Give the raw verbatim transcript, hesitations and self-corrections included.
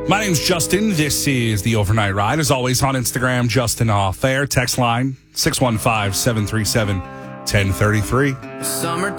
My name's Justin. This is the Overnight Ride. As always, on Instagram, Justin Off Air. Text line six one five, seven three seven, one zero three three. Summer